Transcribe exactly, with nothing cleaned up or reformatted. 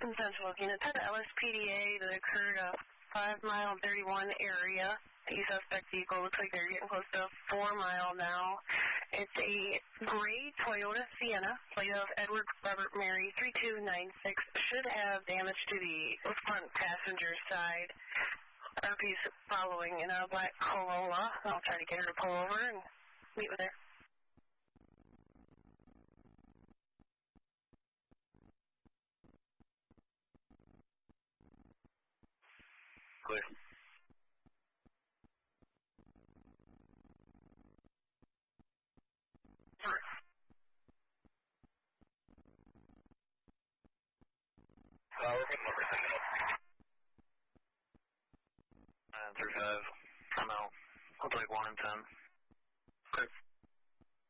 From Central Unit ten, L S P D A that occurred a five mile thirty-one area. The suspect vehicle looks like they're getting close to four mile now. It's a gray Toyota Sienna, plate of Edward Robert Mary three two nine six. Should have damage to the front passenger side. R P's following in a black Corolla. I'll try to get her to pull over and meet with her. Clear. Sure. Uh, we're getting over